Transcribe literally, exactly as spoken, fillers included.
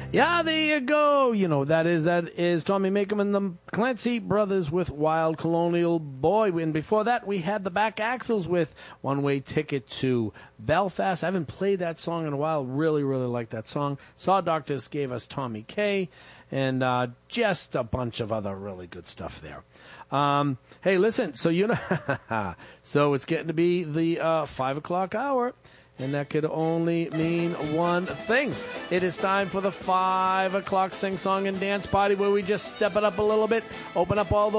Yeah, there you go. You know, that is that is Tommy Makem and the Clancy Brothers with Wild Colonial Boy. And before that, we had the Back Axles with One Way Ticket to Belfast. I haven't played that song in a while. Really, really like that song. Saw Doctors gave us Tommy K. And uh, just a bunch of other really good stuff there. Um, hey, listen, so you know, so it's getting to be the uh, five o'clock hour. And that could only mean one thing. It is time for the five o'clock sing, song, and dance party where we just step it up a little bit, open up all those